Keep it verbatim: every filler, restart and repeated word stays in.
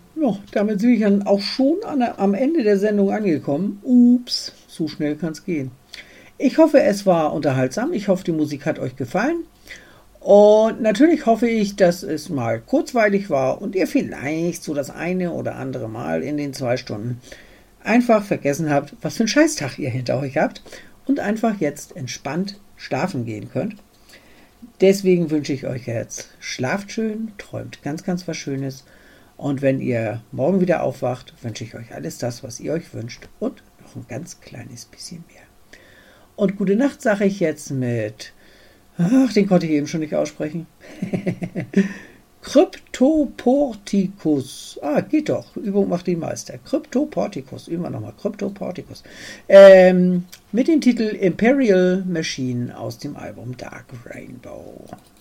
Ja, damit bin ich dann auch schon an, am Ende der Sendung angekommen. Ups, so schnell kann es gehen. Ich hoffe, es war unterhaltsam. Ich hoffe, die Musik hat euch gefallen. Und natürlich hoffe ich, dass es mal kurzweilig war und ihr vielleicht so das eine oder andere Mal in den zwei Stunden einfach vergessen habt, was für einen Scheißtag ihr hinter euch habt und einfach jetzt entspannt schlafen gehen könnt. Deswegen wünsche ich euch jetzt, schlaft schön, träumt ganz, ganz was Schönes. Und wenn ihr morgen wieder aufwacht, wünsche ich euch alles das, was ihr euch wünscht und noch ein ganz kleines bisschen mehr. Und gute Nacht sage ich jetzt mit, ach, den konnte ich eben schon nicht aussprechen. Cryptoporticus. Ah, geht doch. Übung macht den Meister. Cryptoporticus. Üben wir nochmal. Cryptoporticus. Ähm, mit dem Titel Imperial Machine aus dem Album Dark Rainbow.